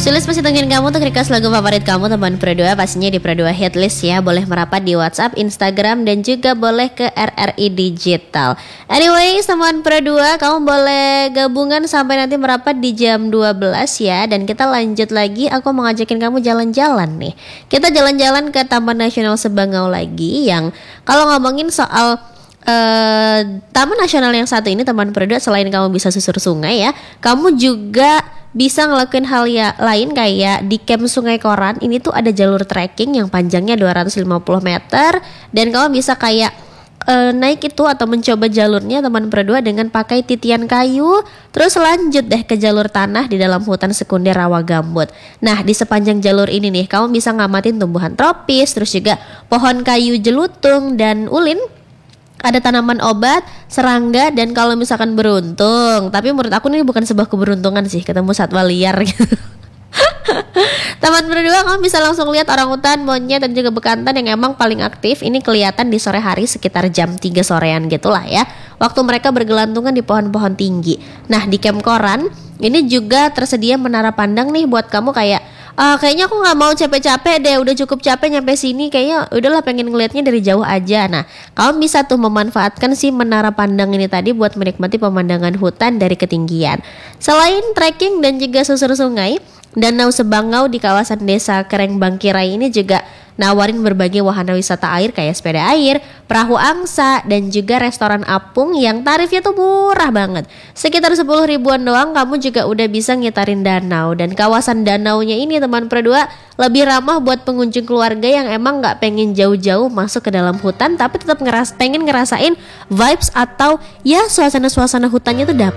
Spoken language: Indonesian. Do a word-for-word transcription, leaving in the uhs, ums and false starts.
Sulis masih tungguin kamu untuk request lagu favorit kamu teman Pro dua, pastinya di Pro dua Hitlist ya. Boleh merapat di WhatsApp, Instagram, dan juga boleh ke R R I Digital. Anyway, teman Pro dua, kamu boleh gabungan sampai nanti merapat di jam dua belas ya. Dan kita lanjut lagi, aku mau ngajakin kamu jalan-jalan nih. Kita jalan-jalan ke Taman Nasional Sebangau lagi, yang kalau ngomongin soal uh, Taman Nasional yang satu ini teman Pro dua, selain kamu bisa susur sungai ya, kamu juga bisa ngelakuin hal ya lain kayak di Camp Sungai Koran. Ini tuh ada jalur trekking yang panjangnya dua ratus lima puluh meter, dan kamu bisa kayak uh, naik itu atau mencoba jalurnya teman Pro dua dengan pakai titian kayu. Terus lanjut deh ke jalur tanah di dalam hutan sekunder rawa gambut. Nah, di sepanjang jalur ini nih kamu bisa ngamatin tumbuhan tropis, terus juga pohon kayu jelutung dan ulin. Ada tanaman obat, serangga, dan kalau misalkan beruntung, tapi menurut aku ini bukan sebuah keberuntungan sih, ketemu satwa liar gitu. Taman Pro dua kamu bisa langsung lihat orangutan, monyet, dan juga bekantan yang emang paling aktif. Ini kelihatan di sore hari sekitar jam tiga sorean gitulah ya, waktu mereka bergelantungan di pohon-pohon tinggi. Nah, di Camp Koran ini juga tersedia menara pandang nih buat kamu kayak Uh, kayaknya aku nggak mau capek-capek deh, udah cukup capek nyampe sini, kayaknya udahlah pengen ngelihatnya dari jauh aja. Nah, kamu bisa tuh memanfaatkan si menara pandang ini tadi buat menikmati pemandangan hutan dari ketinggian. Selain trekking dan juga susur sungai, Danau Sebangau di kawasan Desa Kereng Bangkirai ini juga nawarin berbagai wahana wisata air kayak sepeda air, perahu angsa, dan juga restoran apung yang tarifnya tuh murah banget. Sekitar sepuluh ribuan doang kamu juga udah bisa ngitarin danau. Dan kawasan danaunya ini teman Pro dua lebih ramah buat pengunjung keluarga yang emang gak pengen jauh-jauh masuk ke dalam hutan, tapi tetap ngeras pengen ngerasain vibes atau ya suasana-suasana hutannya tuh dapet.